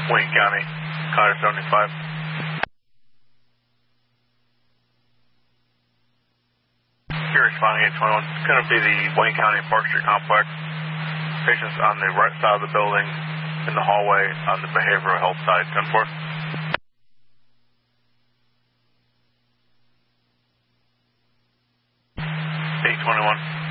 Wayne County, County 75. Here responding 821. It's going to be the Wayne County Park Street Complex. Patients on the right side of the building, in the hallway, on the behavioral health side. 10-4. 821.